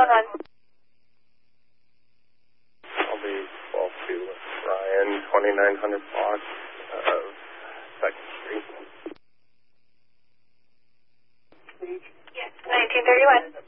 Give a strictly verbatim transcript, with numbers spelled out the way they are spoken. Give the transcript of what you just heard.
one one. I'll be twelve two Ryan, twenty-nine hundred block of second Street. Yes, nineteen thirty-one.